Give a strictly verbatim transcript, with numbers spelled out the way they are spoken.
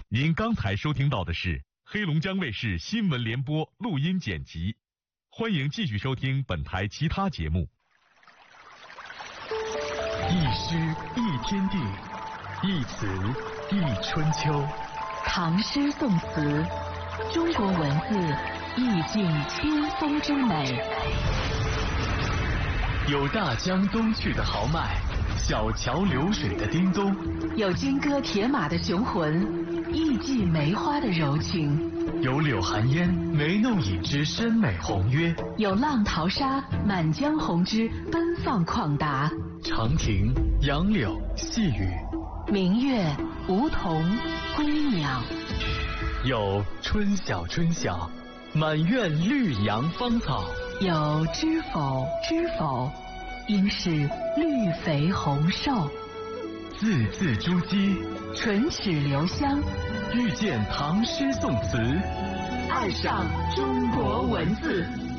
您刚才收听到的是黑龙江卫视新闻联播录音剪辑，欢迎继续收听本台其他节目。 一诗一天地，一词一春秋。 唐诗宋词，中国文字意境巅峰之美。 有大江东去的豪迈，小桥流水的叮咚； 有金戈铁马的雄浑，艺伎梅花的柔情； 有柳寒烟眉弄影之深美宏约； 有浪淘沙满江红之奔放旷达。 长亭、杨柳、细雨， 明月、梧桐、归鸟。 有春晓春晓，满院绿杨芳草； 有知否知否，应是绿肥红瘦。 字字珠玑， 唇齿留香， 遇见唐诗宋词， 爱上中国文字。